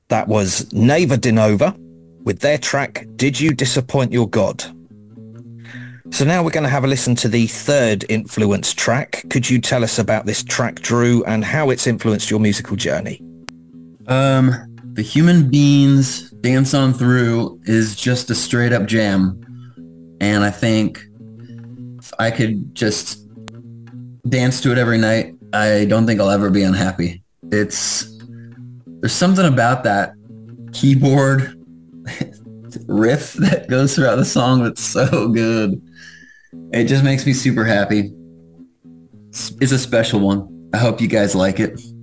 That was Neva Dinova with their track, Did You Disappoint Your God? So now we're going to have a listen to the third influence track. Could you tell us about this track, Drew, and how it's influenced your musical journey? The Human Beings Dance On Through is just a straight up jam. And I think if I could just dance to it every night, I don't think I'll ever be unhappy. There's something about that keyboard riff that goes throughout the song that's so good. It just makes me super happy. It's a special one. I hope you guys like it.